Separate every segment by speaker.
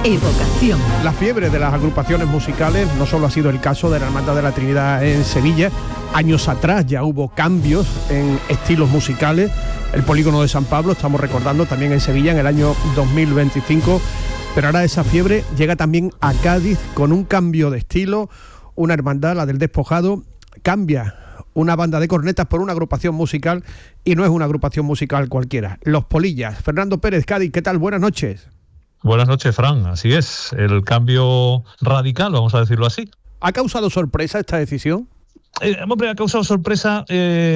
Speaker 1: Evocación.
Speaker 2: La fiebre de las agrupaciones musicales no solo ha sido el caso de la Hermandad de la Trinidad en Sevilla. Años atrás ya hubo cambios en estilos musicales. El Polígono de San Pablo, estamos recordando, también en Sevilla en el año 2025. Pero ahora esa fiebre llega también a Cádiz con un cambio de estilo. Una hermandad, la del Despojado, cambia una banda de cornetas por una agrupación musical, y no es una agrupación musical cualquiera. Los Polillas. Fernando Pérez, Cádiz, ¿qué tal? Buenas noches.
Speaker 3: Buenas noches, Fran. Así es, el cambio radical, vamos a decirlo así.
Speaker 2: ¿Ha causado sorpresa esta decisión?
Speaker 3: Hombre, ha causado sorpresa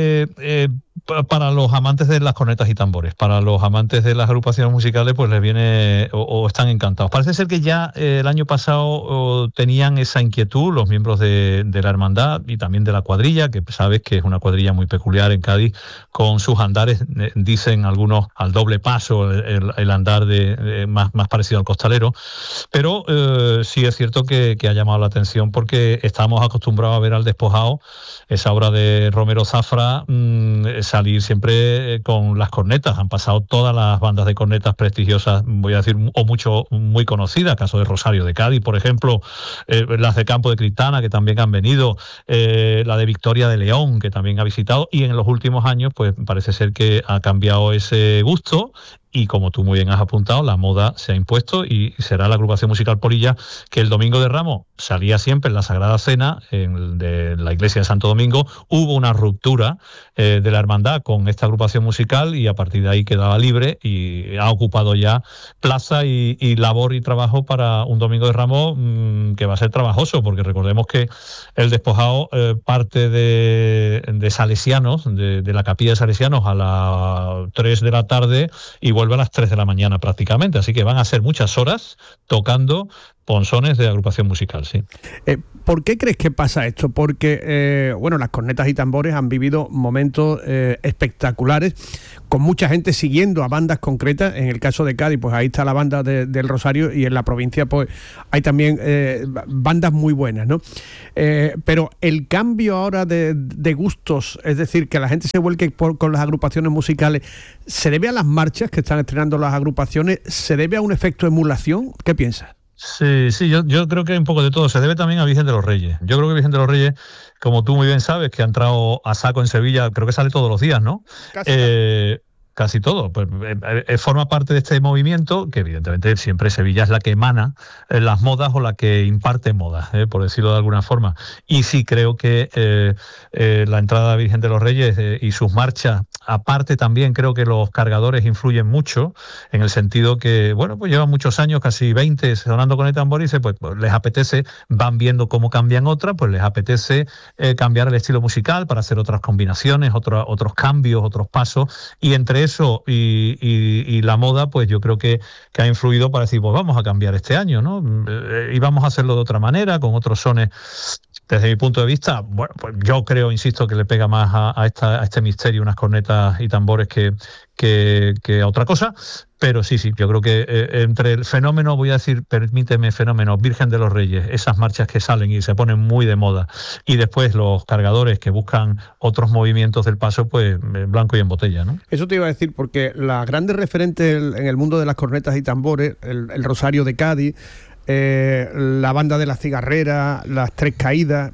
Speaker 3: para los amantes de las cornetas y tambores. Para los amantes de las agrupaciones musicales, pues les viene o están encantados. Parece ser que ya el año pasado tenían esa inquietud los miembros de la hermandad y también de la cuadrilla, que sabes que es una cuadrilla muy peculiar en Cádiz, con sus andares, dicen algunos, al doble paso, el andar más parecido al costalero. Pero sí es cierto que ha llamado la atención, porque estamos acostumbrados a ver al Despojado, esa obra de Romero Zafra, salir siempre con las cornetas. Han pasado todas las bandas de cornetas prestigiosas, voy a decir, o mucho muy conocidas, caso de Rosario de Cádiz, por ejemplo, las de Campo de Cristana, que también han venido, la de Victoria de León, que también ha visitado, y en los últimos años pues parece ser que ha cambiado ese gusto. Y como tú muy bien has apuntado, la moda se ha impuesto y será la agrupación musical Polilla, que el Domingo de Ramos salía siempre en la Sagrada Cena de la iglesia de Santo Domingo. Hubo una ruptura de la hermandad con esta agrupación musical y a partir de ahí quedaba libre y ha ocupado ya plaza y labor y trabajo para un Domingo de Ramos que va a ser trabajoso, porque recordemos que el Despojado parte de Salesianos, de la capilla de Salesianos a las 3 de la tarde y vuelve a las 3 de la mañana prácticamente, así que van a ser muchas horas tocando ponzones de agrupación musical, sí.
Speaker 2: ¿Por qué crees que pasa esto? Porque, las cornetas y tambores han vivido momentos espectaculares, con mucha gente siguiendo a bandas concretas. En el caso de Cádiz, pues ahí está la banda del Rosario, y en la provincia pues hay también bandas muy buenas, ¿no? Pero el cambio ahora de gustos, es decir, que la gente se vuelque con las agrupaciones musicales, ¿se debe a las marchas que están estrenando las agrupaciones? ¿Se debe a un efecto emulación? ¿Qué piensas?
Speaker 3: Sí, yo creo que hay un poco de todo. Se debe también a Virgen de los Reyes. Yo creo que Virgen de los Reyes, como tú muy bien sabes, que ha entrado a saco en Sevilla, creo que sale todos los días, ¿no? Casi todo. Pues, forma parte de este movimiento, que evidentemente siempre Sevilla es la que emana las modas o la que imparte modas, por decirlo de alguna forma. Y sí creo que la entrada de Virgen de los Reyes y sus marchas, aparte también creo que los cargadores influyen mucho, en el sentido que, pues llevan muchos años, casi 20, sonando con el tambor, y pues les apetece, van viendo cómo cambian otras, pues les apetece cambiar el estilo musical para hacer otras combinaciones, otros cambios, otros pasos, y entre eso y la moda, pues yo creo que ha influido para decir, pues vamos a cambiar este año, ¿no? Y vamos a hacerlo de otra manera, con otros sones. Desde mi punto de vista, pues yo creo, insisto, que le pega más a este misterio unas cornetas y tambores que a otra cosa. Pero sí, yo creo que entre el fenómeno, voy a decir, permíteme, fenómeno Virgen de los Reyes, esas marchas que salen y se ponen muy de moda, y después los cargadores que buscan otros movimientos del paso, pues en blanco y en botella, ¿no?
Speaker 2: Eso te iba a decir, porque las grandes referentes en el mundo de las cornetas y tambores, el Rosario de Cádiz, la banda de la Cigarrera, las Tres Caídas,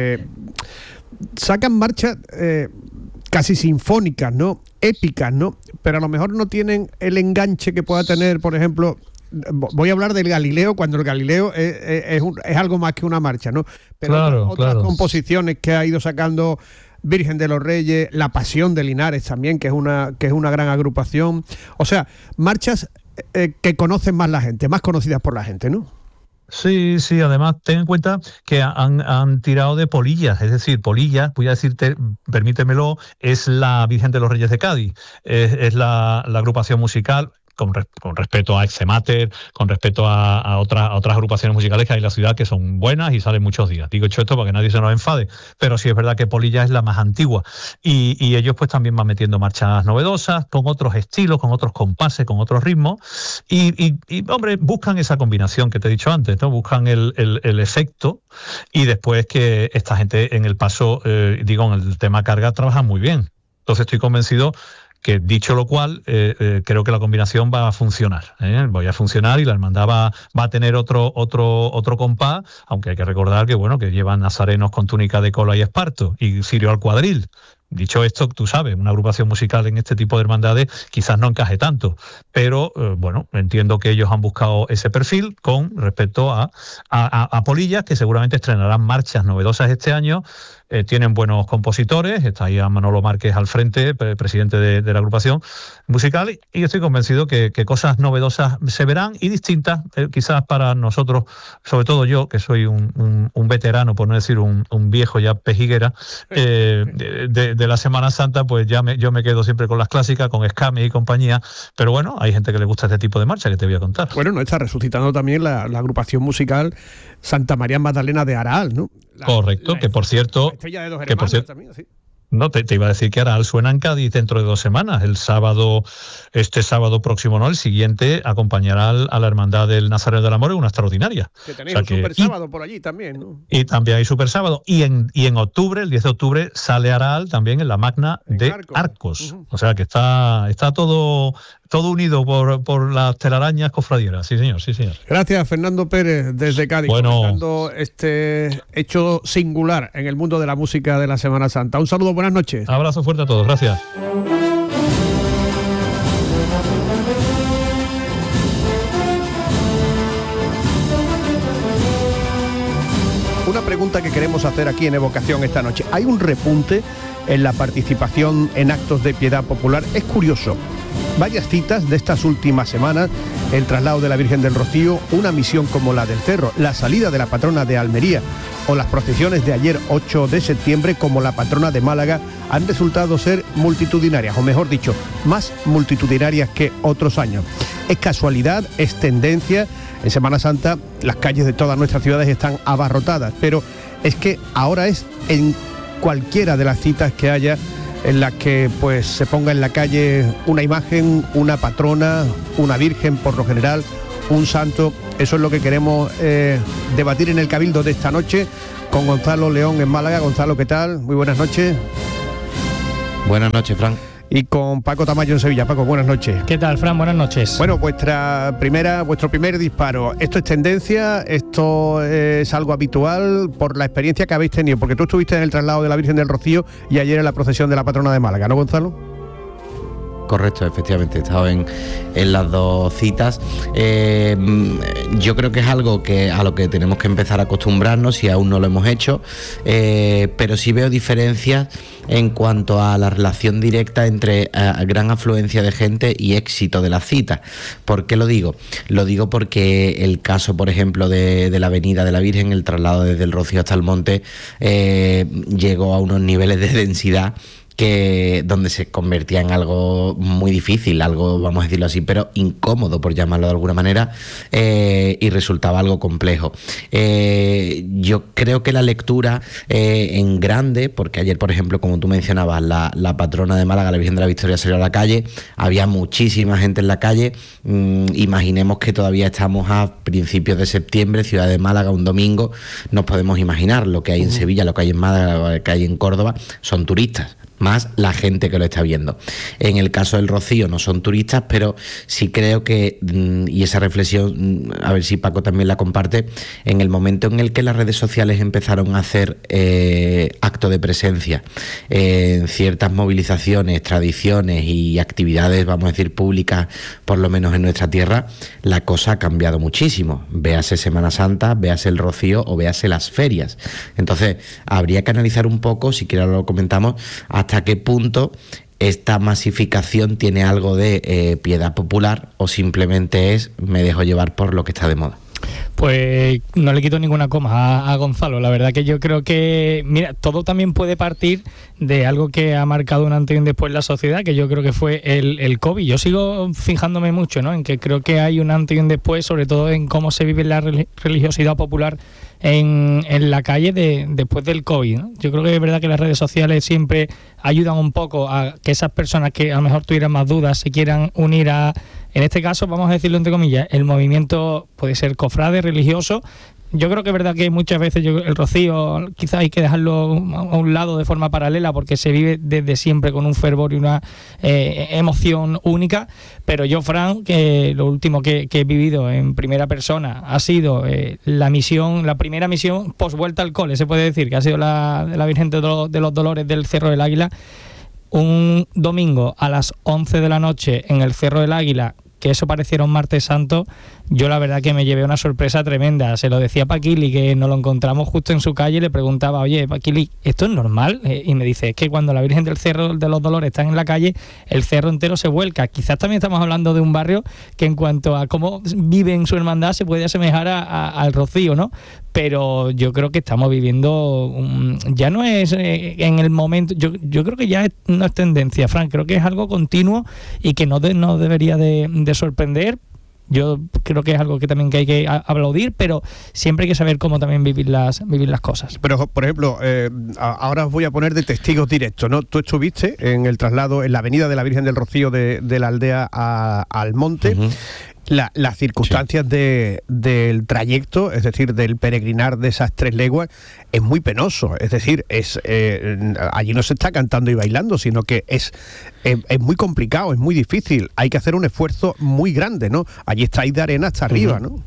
Speaker 2: sacan marchas casi sinfónicas, ¿no? Épicas, ¿no? Pero a lo mejor no tienen el enganche que pueda tener, por ejemplo, voy a hablar del Galileo, cuando el Galileo es algo más que una marcha, ¿no? Pero otras composiciones que ha ido sacando Virgen de los Reyes, La Pasión de Linares también, que es una gran agrupación. O sea, marchas que conocen más la gente, más conocidas por la gente, ¿no?
Speaker 3: Sí, además ten en cuenta que han tirado de Polillas, es decir, Polillas, voy a decirte, permítemelo, es la Virgen de los Reyes de Cádiz, es la agrupación musical, con respeto a Exemater, con respeto a otras agrupaciones musicales que hay en la ciudad, que son buenas y salen muchos días. Digo esto para que nadie se nos enfade, pero sí es verdad que Polilla es la más antigua, y ellos pues también van metiendo marchas novedosas, con otros estilos, con otros compases, con otros ritmos, y hombre, buscan esa combinación que te he dicho antes, ¿no? Buscan el efecto, y después que esta gente en el paso, en el tema carga, trabaja muy bien. Entonces estoy convencido que dicho lo cual, creo que la combinación va a funcionar. Voy a funcionar y la hermandad va a tener otro compás, aunque hay que recordar que bueno, que llevan nazarenos con túnica de cola y esparto y cirio al cuadril. Dicho esto, tú sabes, una agrupación musical en este tipo de hermandades quizás no encaje tanto, pero bueno, entiendo que ellos han buscado ese perfil con respecto a Polillas, que seguramente estrenarán marchas novedosas este año. Tienen buenos compositores, está ahí a Manolo Márquez al frente, presidente de la agrupación musical, y estoy convencido que cosas novedosas se verán y distintas, quizás para nosotros, sobre todo yo, que soy un veterano, por no decir un viejo ya pejiguera, de la Semana Santa, pues yo me quedo siempre con las clásicas, con Escames y compañía, pero bueno, hay gente que le gusta este tipo de marcha que te voy a contar.
Speaker 2: Bueno, no está resucitando también la agrupación musical Santa María Magdalena de Araal, ¿no?
Speaker 3: Correcto, que por cierto...
Speaker 2: Estrella de dos hermanos también, sí.
Speaker 3: No, te iba a decir que Araal suena en Cádiz dentro de 2 semanas. Este sábado próximo, no, el siguiente, acompañará a la Hermandad del Nazareno del Amor en una extraordinaria.
Speaker 2: Que tenéis un super sábado por allí también, ¿no?
Speaker 3: Y también hay super sábado. Y en octubre, el 10 de octubre, sale Araal también en la Magna de Arcos. Uh-huh. O sea que está todo unido por las telarañas cofradieras. Sí, señor, sí, señor.
Speaker 2: Gracias, Fernando Pérez, desde Cádiz, comentando este hecho singular en el mundo de la música de la Semana Santa. Un saludo, buenas noches.
Speaker 3: Abrazo fuerte a todos, gracias.
Speaker 2: Una pregunta que queremos hacer aquí en Evocación esta noche. ¿Hay un repunte en la participación en actos de piedad popular? Es curioso. Varias citas de estas últimas semanas, el traslado de la Virgen del Rocío, una misión como la del Cerro, la salida de la patrona de Almería o las procesiones de ayer 8 de septiembre como la patrona de Málaga han resultado ser multitudinarias, o mejor dicho, más multitudinarias que otros años. ¿Es casualidad? ¿Es tendencia? En Semana Santa las calles de todas nuestras ciudades están abarrotadas, pero es que ahora es en cualquiera de las citas que haya en las que pues se ponga en la calle una imagen, una patrona, una virgen por lo general, un santo. Eso es lo que queremos debatir en el Cabildo de esta noche con Gonzalo León en Málaga. Gonzalo, ¿qué tal? Muy buenas noches.
Speaker 1: Buenas noches, Fran.
Speaker 2: Y con Paco Tamayo en Sevilla. Paco, buenas noches.
Speaker 4: ¿Qué tal, Fran? Buenas noches.
Speaker 2: Bueno, vuestro primer disparo. ¿Esto es tendencia? ¿Esto es algo habitual por la experiencia que habéis tenido? Porque tú estuviste en el traslado de la Virgen del Rocío y ayer en la procesión de la patrona de Málaga, ¿no, Gonzalo?
Speaker 1: Correcto, efectivamente, he estado en las 2 citas. Yo creo que es algo a lo que tenemos que empezar a acostumbrarnos si aún no lo hemos hecho, pero sí veo diferencias en cuanto a la relación directa entre gran afluencia de gente y éxito de las citas. ¿Por qué lo digo? Lo digo porque el caso, por ejemplo, de la Avenida de la Virgen, el traslado desde el Rocío hasta el Monte, llegó a unos niveles de densidad donde se convertía en algo muy difícil, algo, vamos a decirlo así, pero incómodo, por llamarlo de alguna manera, y resultaba algo complejo. Yo creo que la lectura en grande, porque ayer, por ejemplo, como tú mencionabas, la patrona de Málaga, la Virgen de la Victoria, salió a la calle, había muchísima gente en la calle. Imaginemos que todavía estamos a principios de septiembre, ciudad de Málaga, un domingo. Nos podemos imaginar lo que hay en Sevilla, lo que hay en Málaga, lo que hay en Córdoba, son turistas, más la gente que lo está viendo. En el caso del Rocío no son turistas, pero sí creo que, y esa reflexión, a ver si Paco también la comparte, en el momento en el que las redes sociales empezaron a hacer acto de presencia en ciertas movilizaciones, tradiciones y actividades, vamos a decir, públicas, por lo menos en nuestra tierra, la cosa ha cambiado muchísimo. Véase Semana Santa, véase el Rocío o véase las ferias. Entonces, habría que analizar un poco, si quiera lo comentamos, hasta qué punto esta masificación tiene algo de piedad popular o simplemente me dejo llevar por lo que está de moda.
Speaker 4: Pues no le quito ninguna coma a Gonzalo. La verdad que yo creo que, mira, todo también puede partir de algo que ha marcado un antes y un después en la sociedad, que yo creo que fue el COVID. Yo sigo fijándome mucho, ¿no?, en que creo que hay un antes y un después, sobre todo en cómo se vive la religiosidad popular en la calle después del COVID, ¿no? Yo creo que es verdad que las redes sociales siempre ayudan un poco a que esas personas que a lo mejor tuvieran más dudas se quieran unir a, en este caso, vamos a decirlo entre comillas, el movimiento puede ser cofrade, religioso, yo creo que es verdad que muchas veces el rocío quizás hay que dejarlo a un lado de forma paralela porque se vive desde siempre con un fervor y una emoción única, pero yo, Fran, que lo último que he vivido en primera persona ha sido la primera misión post vuelta al cole, se puede decir, que ha sido la de la Virgen de los Dolores del Cerro del Águila, un domingo a las 11 de la noche en el Cerro del Águila, que eso pareciera un martes santo. Yo la verdad que me llevé una sorpresa tremenda. Se lo decía a Paquili, que nos lo encontramos justo en su calle, y le preguntaba, oye, Paquili, ¿esto es normal? Y me dice, es que cuando la Virgen del Cerro de los Dolores está en la calle, el cerro entero se vuelca. Quizás también estamos hablando de un barrio que en cuanto a cómo vive en su hermandad se puede asemejar al Rocío, ¿no? Pero yo creo que estamos viviendo, ya no es en el momento, yo creo que ya no es tendencia, Fran, creo que es algo continuo y que no debería de sorprender. Yo creo que es algo que también que hay que aplaudir, pero siempre hay que saber cómo también vivir las cosas.
Speaker 2: Pero, por ejemplo, ahora os voy a poner de testigos directos, ¿no? Tú estuviste en el traslado en la avenida de la Virgen del Rocío de la aldea al monte. Uh-huh. Las circunstancias del trayecto, es decir, del peregrinar de esas 3 leguas, es muy penoso. Es decir, allí no se está cantando y bailando, sino que es muy complicado, es muy difícil. Hay que hacer un esfuerzo muy grande, ¿no? Allí estáis de arena hasta arriba, ¿no?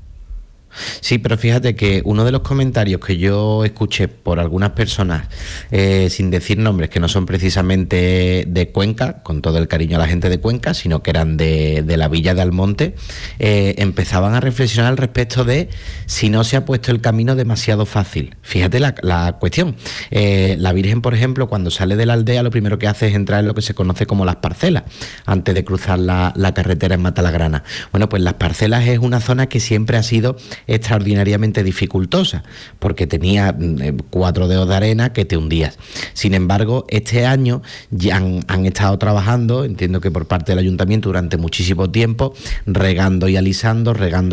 Speaker 1: Sí, pero fíjate que uno de los comentarios que yo escuché por algunas personas, sin decir nombres, que no son precisamente de Cuenca, con todo el cariño a la gente de Cuenca, sino que eran de la villa de Almonte, empezaban a reflexionar al respecto de si no se ha puesto el camino demasiado fácil. Fíjate la cuestión. La Virgen, por ejemplo, cuando sale de la aldea, lo primero que hace es entrar en lo que se conoce como las parcelas, antes de cruzar la carretera en Matalagrana. Bueno, pues las parcelas es una zona que siempre ha sido extraordinariamente dificultosa, porque tenía 4 dedos de arena que te hundías. Sin embargo, este año ya han estado trabajando, entiendo que por parte del ayuntamiento, durante muchísimo tiempo, regando y alisando,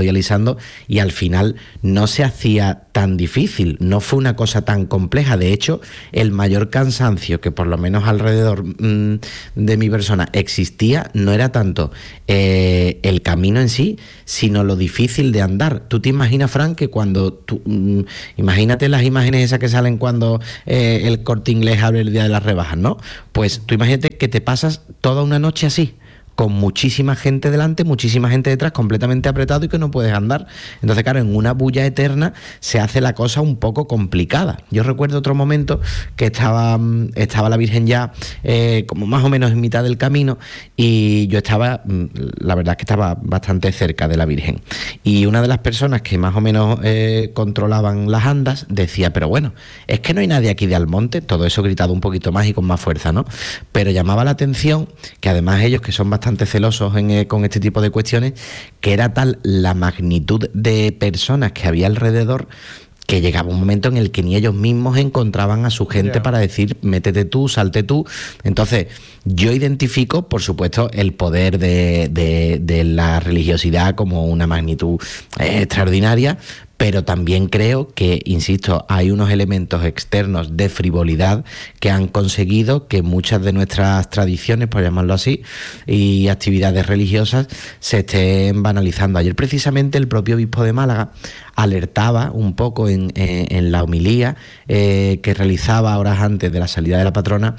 Speaker 1: y al final no se hacía tan difícil, no fue una cosa tan compleja. De hecho, el mayor cansancio que por lo menos alrededor de mi persona existía no era tanto el camino en sí, sino lo difícil de andar. Tú te imaginas, Fran, que cuando tú imagínate las imágenes esas que salen cuando el Corte Inglés abre el día de las rebajas, ¿no? Pues tú imagínate que te pasas toda una noche así, con muchísima gente delante, muchísima gente detrás, completamente apretado y que no puedes andar. Entonces, claro, en una bulla eterna se hace la cosa un poco complicada. Yo recuerdo otro momento que estaba la Virgen ya como más o menos en mitad del camino, y yo estaba, la verdad es que estaba bastante cerca de la Virgen, y una de las personas que más o menos controlaban las andas decía, pero bueno, es que no hay nadie aquí de Almonte, todo eso gritado un poquito más y con más fuerza, ¿no? Pero llamaba la atención que además ellos, que son bastante celosos con este tipo de cuestiones, que era tal la magnitud de personas que había alrededor, que llegaba un momento en el que ni ellos mismos encontraban a su gente para decir, métete tú, salte tú. Entonces, yo identifico, por supuesto, el poder de la religiosidad como una magnitud extraordinaria, pero también creo que, insisto, hay unos elementos externos de frivolidad que han conseguido que muchas de nuestras tradiciones, por llamarlo así, y actividades religiosas se estén banalizando. Ayer precisamente el propio obispo de Málaga alertaba un poco en la homilía que realizaba horas antes de la salida de la patrona,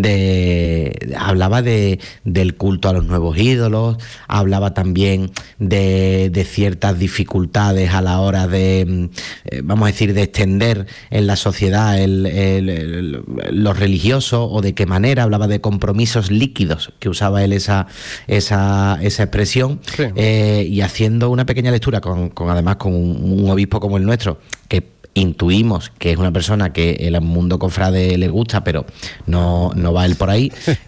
Speaker 1: hablaba del culto a los nuevos ídolos, hablaba también de ciertas dificultades a la hora de, vamos a decir, de extender en la sociedad lo religioso, o de qué manera. Hablaba de compromisos líquidos, que usaba él esa expresión, sí. Y haciendo una pequeña lectura además con un obispo como el nuestro, que intuimos que es una persona que el mundo cofrade le gusta, pero no va él por ahí,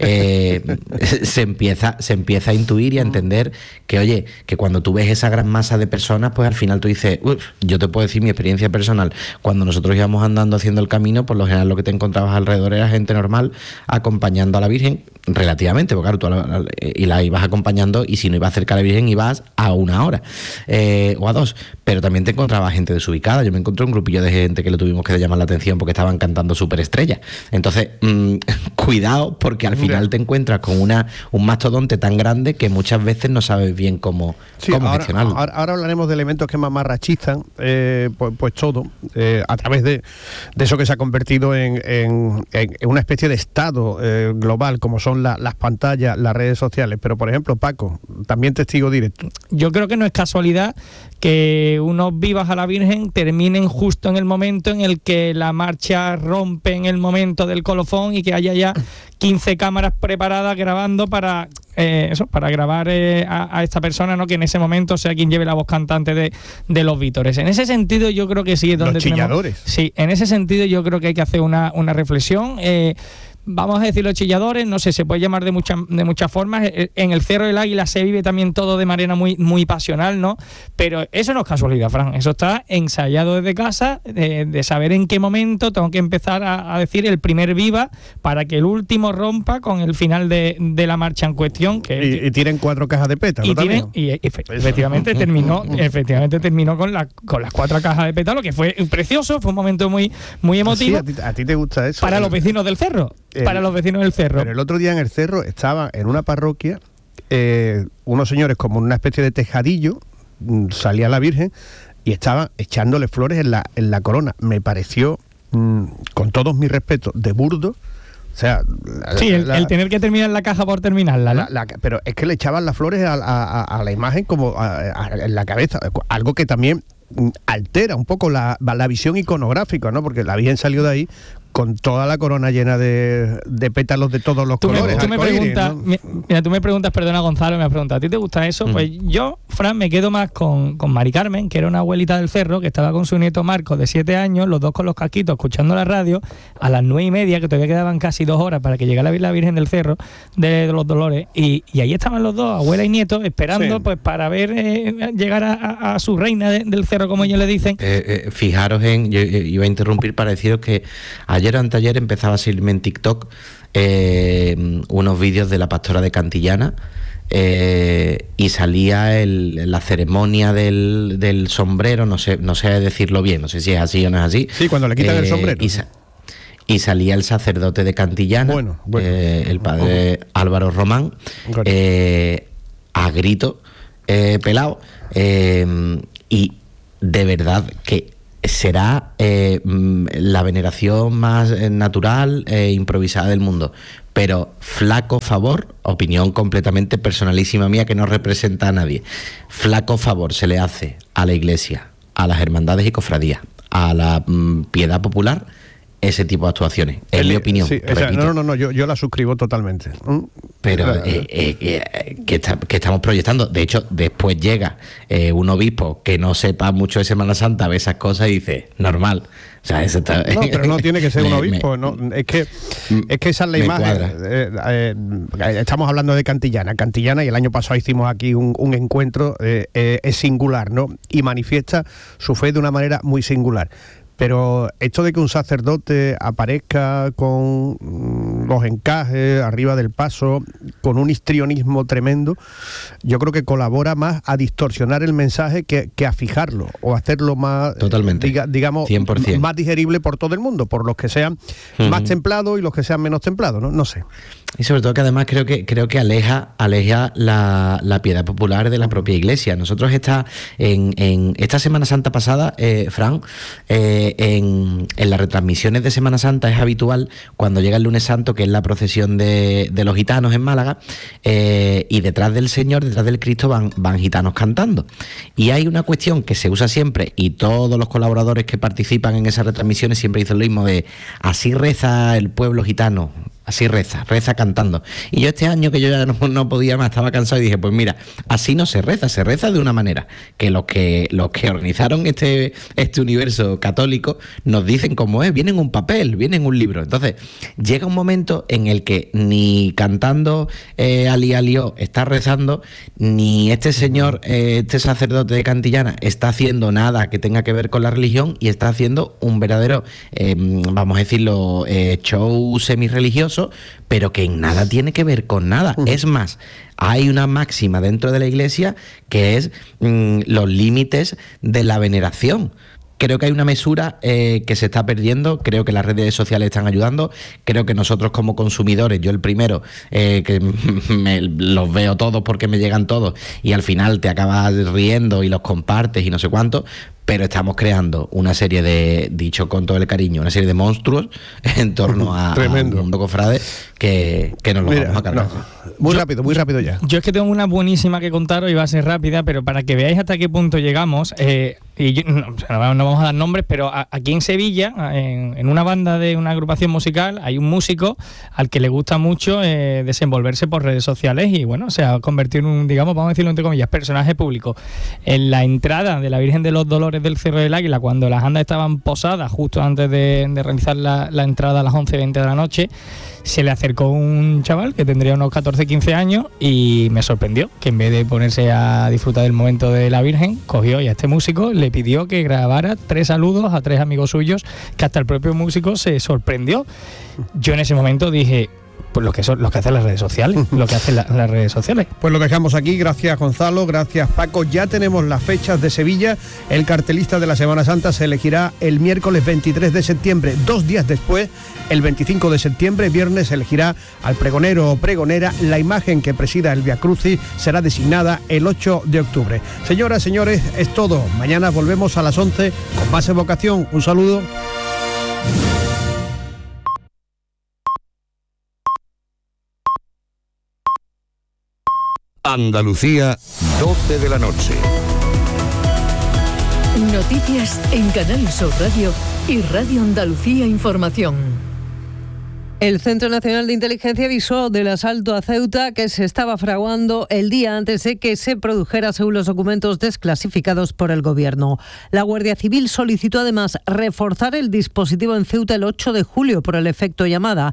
Speaker 1: se empieza a intuir y a entender que, oye, que cuando tú ves esa gran masa de personas, pues al final tú dices, yo te puedo decir mi experiencia personal, cuando nosotros íbamos andando haciendo el camino, por lo general lo que te encontrabas alrededor era gente normal acompañando a la Virgen, relativamente, porque claro, y la ibas acompañando, y si no ibas cerca a la Virgen ibas a 1 hora o a 2, pero también te encontrabas gente desubicada. Yo me encontró un grupillo de gente que le tuvimos que llamar la atención porque estaban cantando Superestrella. Entonces, cuidado, porque al final te encuentras con un mastodonte tan grande que muchas veces no sabes bien cómo gestionarlo.
Speaker 2: Ahora hablaremos de elementos que mamarrachistan, pues todo, a través de eso que se ha convertido en una especie de estado global, como son las pantallas, las redes sociales. Pero, por ejemplo, Paco, también testigo directo.
Speaker 4: Yo creo que no es casualidad que unos vivas a la Virgen terminen justo en el momento en el que la marcha rompe en el momento del colofón y que haya ya 15 cámaras preparadas grabando para grabar a esta persona, ¿no? Que en ese momento sea quien lleve la voz cantante de los vítores. En ese sentido yo creo que sí es donde
Speaker 2: los chilladores.
Speaker 4: Sí, en ese sentido yo creo que hay que hacer una reflexión. Vamos a decir los chilladores, no sé, se puede llamar de muchas formas. En el Cerro del Águila se vive también todo de manera muy, muy pasional, ¿no? Pero eso no es casualidad, Fran, eso está ensayado desde casa, de saber en qué momento tengo que empezar a decir el primer viva para que el último rompa con el final de la marcha en cuestión.
Speaker 2: Y tienen 4 cajas de pétalo también.
Speaker 4: Y efectivamente terminó con las 4 cajas de pétalo, que fue precioso, fue un momento muy, muy emotivo.
Speaker 2: Sí, a ti te gusta eso.
Speaker 4: Para los vecinos del Cerro. Para los vecinos del Cerro.
Speaker 2: Pero el otro día en el Cerro estaba en una parroquia unos señores como en una especie de tejadillo, salía la Virgen y estaban echándole flores en la corona. Me pareció, con todos mis respetos, de burdo. O sea,
Speaker 4: sí, el tener que terminar la caja por terminarla, ¿no?
Speaker 2: Pero es que le echaban las flores a la imagen como en la cabeza, algo que también altera un poco la visión iconográfica, ¿no? Porque la Virgen salió de ahí con toda la corona llena de pétalos de todos los colores.
Speaker 4: Tú me preguntas, perdona Gonzalo, me has preguntado, ¿a ti te gusta eso? Pues yo, Fran, me quedo más con Mari Carmen, que era una abuelita del Cerro, que estaba con su nieto Marcos de 7 años, los dos con los casquitos, escuchando la radio, a las 9:30, que todavía quedaban casi 2 horas para que llegara la Virgen del Cerro, de los Dolores, y ahí estaban los dos, abuela y nieto, esperando pues para ver llegar a su reina del Cerro, como ellos le dicen.
Speaker 1: Fijaros yo iba a interrumpir para deciros que ayer o anteayer empezaba a seguirme en TikTok unos vídeos de la pastora de Cantillana y salía la ceremonia del sombrero, no sé decirlo bien, no sé si es así o no es así.
Speaker 2: Sí, cuando le quitan el sombrero.
Speaker 1: Y salía el sacerdote de Cantillana, el padre Álvaro Román, a grito pelado, y de verdad que será la veneración más natural e improvisada del mundo, pero flaco favor, opinión completamente personalísima mía que no representa a nadie, flaco favor se le hace a la Iglesia, a las hermandades y cofradías, a la piedad popular, ese tipo de actuaciones, es mi opinión.
Speaker 2: Sí, no, yo la suscribo totalmente.
Speaker 1: Pero que estamos proyectando. De hecho, después llega un obispo que no sepa mucho de Semana Santa, ve esas cosas y dice, normal. O sea, eso está...
Speaker 2: No, pero no tiene que ser un obispo. Es que esa es la imagen. Estamos hablando de Cantillana, y el año pasado hicimos aquí un encuentro, es singular, ¿no? Y manifiesta su fe de una manera muy singular. Pero esto de que un sacerdote aparezca con los encajes arriba del paso, con un histrionismo tremendo, yo creo que colabora más a distorsionar el mensaje que a fijarlo o hacerlo más,
Speaker 1: totalmente,
Speaker 2: digamos,
Speaker 1: 100%.
Speaker 2: Más digerible por todo el mundo, por los que sean más templados y los que sean menos templados, ¿no? No sé.
Speaker 1: Y sobre todo que además creo que aleja la piedad popular de la propia Iglesia. Nosotros en esta Semana Santa pasada, Fran, en las retransmisiones de Semana Santa es habitual cuando llega el lunes santo, que es la procesión de los gitanos en Málaga, y detrás del Señor, detrás del Cristo van gitanos cantando. Y hay una cuestión que se usa siempre, y todos los colaboradores que participan en esas retransmisiones siempre dicen lo mismo, de así reza el pueblo gitano. Así reza cantando. Y yo este año, que yo ya no podía más, estaba cansado, y dije, pues mira, así no se reza de una manera que los que organizaron este universo católico nos dicen cómo es, viene en un papel, viene en un libro. Entonces, llega un momento en el que ni cantando Ali Alió está rezando, ni este señor, este sacerdote de Cantillana está haciendo nada que tenga que ver con la religión, y está haciendo un verdadero, vamos a decirlo, show semi-religioso, pero que en nada tiene que ver con nada. Es más, hay una máxima dentro de la Iglesia que es los límites de la veneración. Creo que hay una mesura que se está perdiendo, creo que las redes sociales están ayudando, creo que nosotros como consumidores, yo el primero, que los veo todos porque me llegan todos y al final te acabas riendo y los compartes y no sé cuánto, pero estamos creando una serie de, dicho con todo el cariño, una serie de monstruos en torno a Mundo Cofrade que nos lo vamos a cargar.
Speaker 2: Muy rápido ya.
Speaker 4: Yo es que tengo una buenísima que contaros y va a ser rápida, pero para que veáis hasta qué punto llegamos, no vamos a dar nombres, pero aquí en Sevilla, en una banda de una agrupación musical, hay un músico al que le gusta mucho desenvolverse por redes sociales y bueno, se ha convertido en un, digamos, vamos a decirlo entre comillas, personaje público. En la entrada de la Virgen de los Dolores del Cerro del Águila, cuando las andas estaban posadas justo antes de realizar la entrada a las 11:20 de la noche, se le acercó un chaval que tendría unos 14-15 años y me sorprendió que en vez de ponerse a disfrutar del momento de la Virgen, cogió y a este músico le pidió que grabara 3 saludos a 3 amigos suyos, que hasta el propio músico se sorprendió. Yo en ese momento dije, pues lo que hacen las redes sociales, las redes sociales.
Speaker 2: Pues lo dejamos aquí, gracias Gonzalo, gracias Paco. Ya tenemos las fechas de Sevilla. El cartelista de la Semana Santa se elegirá el miércoles 23 de septiembre. 2 días después, el 25 de septiembre, viernes, se elegirá al pregonero o pregonera. La imagen que presida el Via Crucis será designada el 8 de octubre. Señoras, señores, es todo. Mañana volvemos a las 11 con más evocación. Un saludo.
Speaker 5: Andalucía, 12 de la noche.
Speaker 6: Noticias en Canal Sur Radio y Radio Andalucía Información.
Speaker 7: El Centro Nacional de Inteligencia avisó del asalto a Ceuta que se estaba fraguando el día antes de que se produjera, según los documentos desclasificados por el Gobierno. La Guardia Civil solicitó además reforzar el dispositivo en Ceuta el 8 de julio por el efecto llamada,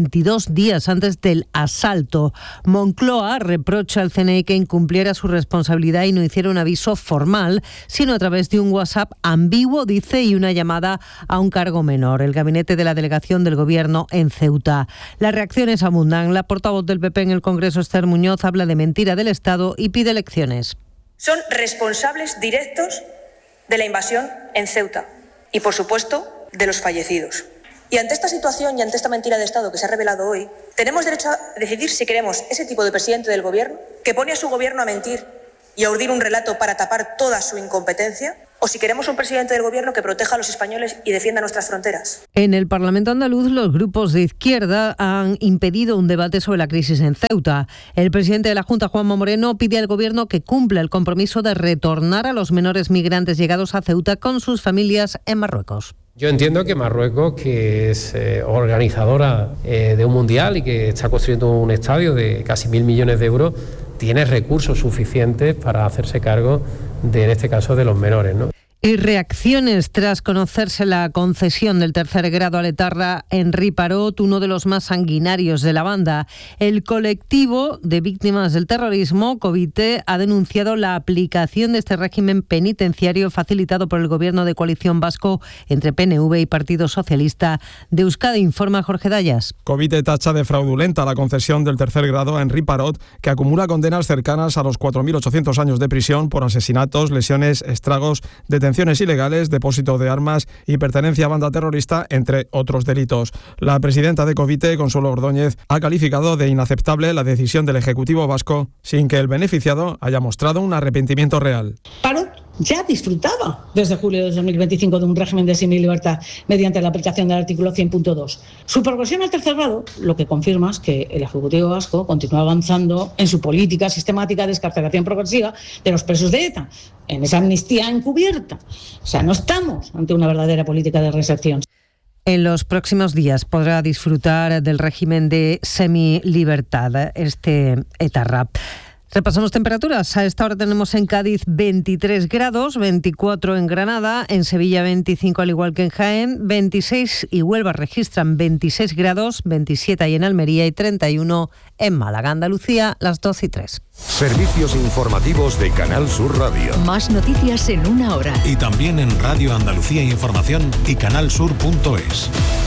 Speaker 7: 22 días antes del asalto. Moncloa reprocha al CNI que incumpliera su responsabilidad y no hiciera un aviso formal, sino a través de un WhatsApp ambiguo, dice, y una llamada a un cargo menor. El gabinete de la delegación del Gobierno en Ceuta. Las reacciones abundan. La portavoz del PP en el Congreso, Esther Muñoz, habla de mentira del Estado y pide elecciones.
Speaker 8: Son responsables directos de la invasión en Ceuta y, por supuesto, de los fallecidos. Y ante esta situación y ante esta mentira de Estado que se ha revelado hoy, tenemos derecho a decidir si queremos ese tipo de presidente del Gobierno que pone a su Gobierno a mentir y a urdir un relato para tapar toda su incompetencia, o si queremos un presidente del Gobierno que proteja a los españoles y defienda nuestras fronteras.
Speaker 7: En el Parlamento andaluz, los grupos de izquierda han impedido un debate sobre la crisis en Ceuta. El presidente de la Junta, Juanma Moreno, pide al Gobierno que cumpla el compromiso de retornar a los menores migrantes llegados a Ceuta con sus familias en Marruecos.
Speaker 9: Yo entiendo que Marruecos, que es organizadora de un mundial y que está construyendo un estadio de casi 1.000 millones de euros, tiene recursos suficientes para hacerse cargo de, en este caso, de los menores, ¿no?
Speaker 7: Y reacciones tras conocerse la concesión del 3er grado a l'Etarra en Riparot, uno de los más sanguinarios de la banda. El colectivo de víctimas del terrorismo, Covite, ha denunciado la aplicación de este régimen penitenciario facilitado por el gobierno de coalición vasco entre PNV y Partido Socialista de Euskadi, informa Jorge Dayas.
Speaker 10: Covite tacha de fraudulenta la concesión del 3er grado en Riparot, que acumula condenas cercanas a los 4.800 años de prisión por asesinatos, lesiones, estragos, detenciones ilegales, depósito de armas y pertenencia a banda terrorista, entre otros delitos. La presidenta de Covite, Consuelo Ordóñez, ha calificado de inaceptable la decisión del Ejecutivo vasco sin que el beneficiado haya mostrado un arrepentimiento real.
Speaker 11: Parot ya disfrutaba desde julio de 2025 de un régimen de semilibertad mediante la aplicación del artículo 100.2. Su progresión al 3er grado lo que confirma es que el Ejecutivo vasco continúa avanzando en su política sistemática de excarcelación progresiva de los presos de ETA, en esa amnistía encubierta. O sea, no estamos ante una verdadera política de reinserción.
Speaker 7: En los próximos días podrá disfrutar del régimen de semilibertad este etarra. Repasamos temperaturas. A esta hora tenemos en Cádiz 23 grados, 24 en Granada, en Sevilla 25 al igual que en Jaén, 26 y Huelva registran 26 grados, 27 ahí en Almería y 31 en Málaga. Andalucía, las 12:03.
Speaker 5: Servicios informativos de Canal Sur Radio.
Speaker 6: Más noticias en una hora.
Speaker 12: Y también en Radio Andalucía Información y canalsur.es.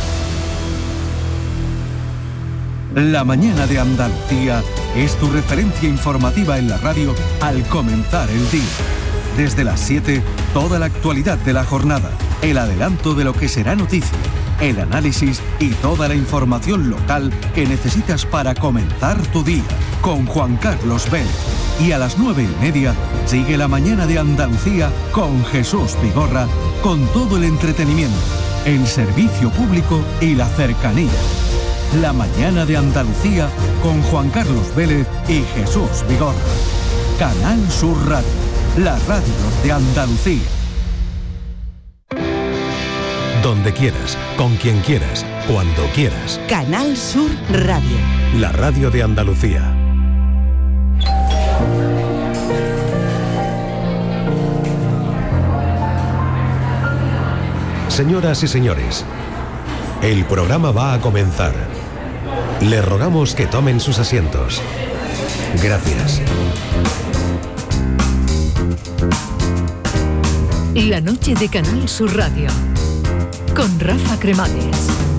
Speaker 13: La mañana de Andalucía es tu referencia informativa en la radio al comenzar el día. Desde las 7, toda la actualidad de la jornada. el adelanto de lo que será noticia, el análisis y toda la información local que necesitas para comenzar tu día. Con Juan Carlos Vélez. Y a las 9:30 sigue La Mañana de Andalucía con Jesús Vigorra, con todo el entretenimiento, el servicio público y la cercanía. La Mañana de Andalucía con Juan Carlos Vélez y Jesús Vigorra. Canal Sur Radio, la radio de Andalucía.
Speaker 12: Donde quieras, con quien quieras, cuando quieras.
Speaker 14: Canal Sur Radio.
Speaker 12: La radio de Andalucía. Señoras y señores, el programa va a comenzar. Les rogamos que tomen sus asientos. Gracias.
Speaker 6: La noche de Canal Sur Radio con Rafa Cremades.